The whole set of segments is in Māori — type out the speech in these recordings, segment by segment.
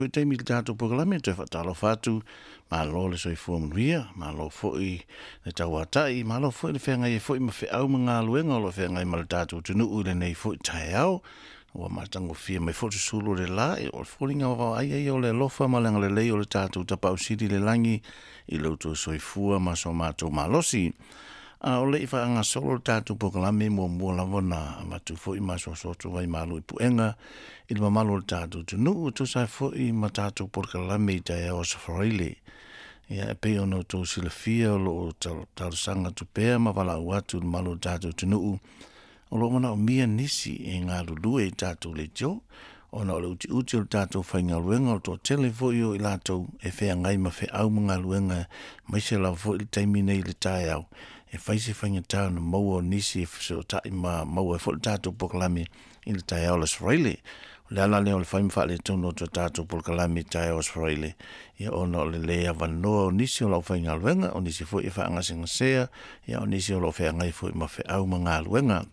te mi tātou pokalame te whatalo whātu, mā lo le soi fuamuria, mā lo fwoi le tauatai, mā lo fwoi le whenga i fwoi ma wheau ma ngā luenga, lo whenga i ma le tātou tunu ule nei fwoi tae au, ua matango fia mai fwoi sulu le la, o le fwoi ngā wau ai o le lofa ma lenga le lei o le tātou tapau siri le langi, i lautu soi fua ma so mātou malosi. O le ifa anga solo tātou pokalame mua lavona, matu fwoi ma so soto vai malu i puenga, i le mamalo le tātou tunu, tu sai fwoi ma tātou pokalame i tae au safareile. Ia e peo no tō sila fia o lo tātou sanga tu pēr ma wala uatu le malo tātou tunu, o lo mana o mia nisi e ngā lulue i tātou le jo, o na o le uti o tātou whainga luenga o tō tele fwoi o i lātou e whea ngai ma whea au mga luenga, mai se lau fwoi le taimi nei le tae au, e whaise whainga tāu na maua nisi e whaseo tai ma maua e fwoi tātou pokalame i le tae au le sraile. Le ala leo le whaimi wha le tono to tātou pokalame tae au sraile. Ia o na o le lea wanoa o nisi o lau whainga luenga, o nisi fwoi e wha angasinga sea, ia o nisi o lau whea ngai fwoi ma whea au mga luenga.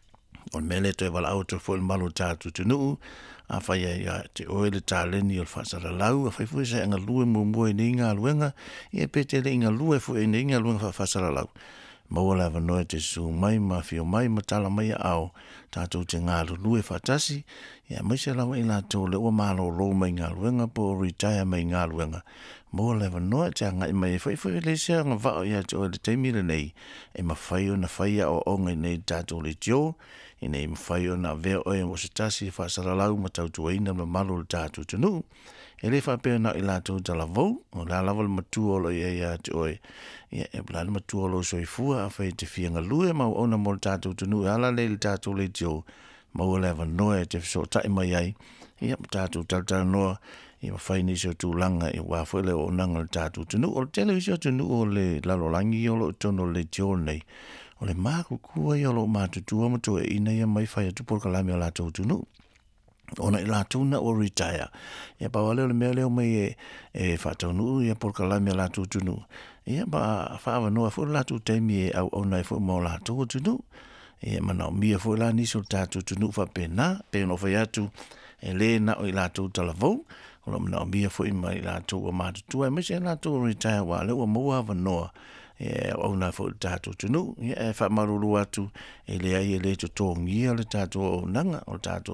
O mele to e wala au to fwoi malo tātou tunu, a whaia ia te oele tā leni o le whaasara lau, a whai fwoi sa anga lue mua i ngā luenga, ia pete le inga lue fwoi i ngā luenga whaasara lau. Maua lava noe te su mai ma fio mai ma tala mai au tātou te ngā lulue whatasi ia mai se lawa i lātou le ua mālo lo mai ngā luenga po retire mai ngā luenga. Maua lava noe te anga i mai e whai le sea ngā vao ia te oe le teimira nei e ma whai o na whaia o onga nei tātou le tio i nei ma whai o na vea oe o se tasi whaasara lau ma tautua ina ma malo le tātou tunu. E le whapea na i lātou tala vau, o la lava le matuolo i ea te oe. Ia e la le matuolo soi fua a whai te whianga lue mau ona mo le tātou tunu ala le tātou le tio. Mau le awa noe te whaso tai mai ai. Ia ma tātou tautara noa i ma whai nisi o tūlanga i wāwhoi le o nanga le tātou tunu. O le televisi o tunu o le lalolangi o lo tono le tio nei. O le māku kua i o lo mātutua mato e ina ia mai whai atu porkalami o lātou tunu. Ona i lātou na o retire. Ia pa wale o le mea leo mai e whātau nuu ia porkalami a lātou tunu. Ia pa whaawa noa fo lātou teimi e au na e fo mau lātou tunu. Ia mana o mia fo la niso tātou tunu whapena, pe no whai atu e le na o i lātou talavou. Ona mana o mia fo ima i lātou o mātutua. E mese e lātou o retire wa leo o mau awa noa. E au na fo tātou tunu, e whamaruru atu, e le ai e le to tōngia le tātou o nanga, o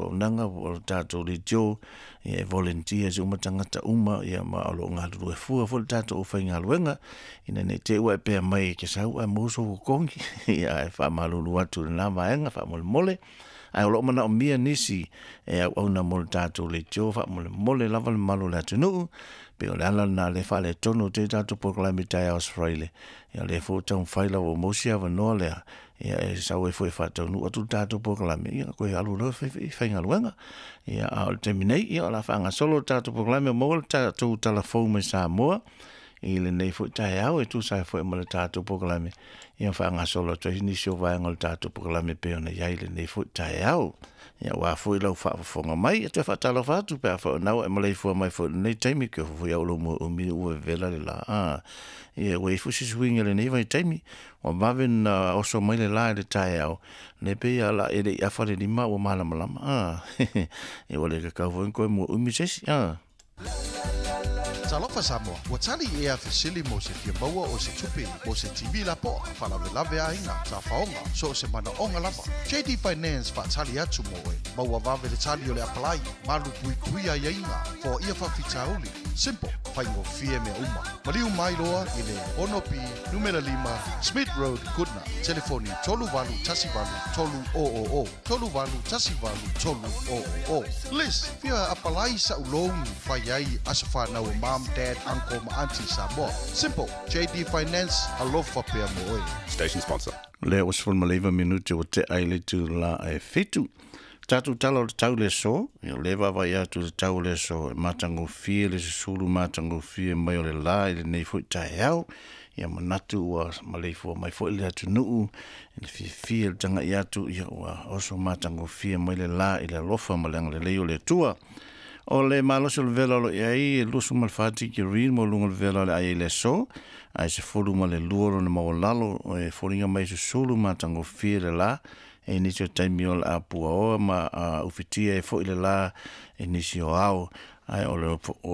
tātou le tio, e volunteer se umatangata uma, e ma alo ngā lulu e fua, fo le tātou o whainga luenga, ina ne te ua e pēr mai ke sau, e mōso o kongi, e whamaruru atu le nā maenga, whamole mole, ai o lo mana o mia nisi, e au na mo le tātou le tio, whamole mole lava le malo le atunu, pe o le ala na le whale tono te tātou pokalami tai au Australia. Ia le fo tau whaila o mosi awa noa lea. Ia e sau e fo e whatau nu atu tātou pokalami. Ia koe alu rau whainga luenga. Ia a o te minei, ia o la whanga solo tātou pokalami o mo le tātou talafou mai Samoa. I le nei fo tai au e tu sai fo e mo le tātou pokalami. Ia whanga solo to hini sio vaenga le tātou pokalami pe o na iai le nei fo tai au. Ia wā fwoi lau whaafonga mai, e te whaatalo whātu pēr whao nau e malei fua mai fwoi nei taimi kia fwoi au lo mo umi ua vela le la. Ia wei fusi suinga le nei vai taimi, wa mawen oso mai le la e le tae au, ne pe ia la e le iafare ni ma ua malama lama. E wale kakau fwoi koe mo umi sesi. Talofa Samoa, ua tali e a fesili mo se fia maua o se tupi mo se TV la po, whalave lave a inga, ta whaonga, so se mana onga lava. JD Finance wha tali atu mo e, maua vave le tali o le apalai, malu pui a inga, fo ia whawhitauli. Simple, whaingo fie me uma. Maliu mai loa i le Onopi, numera 5, Smith Road, Goodna, telefoni tolu valu tasi valu, tolu o. Tolu valu tasi valu, tolu o. Liz, fia apalai sa ulongi, whaiai asafa na o mom, dad, uncle, ma auntie Samoa. Simple. JD Finance, alofa pea moe. Station sponsor. Le was fun maleva minute o te aile tu la e fitu. Tatu talo le tau le so, le vai atu le tau le so, matango fie le sulu matango fie mai o le la, le nei fui tae au, ia manatu ua maleifua mai fui le atu nuu, le fie le tanga i atu, ia ua oso matango fie mai le la, i le lofa malanga le leo le tua. O le maloso le vela lo iai, lusu malfati ki rin mo lunga le vela le ai le so, ai se folu ma le luoro na mawalalo, e foringa mai se sulu matango fie le la, e nisi o taimi o la apua oa ma ufitia e fo ile la e nisi o au ai o le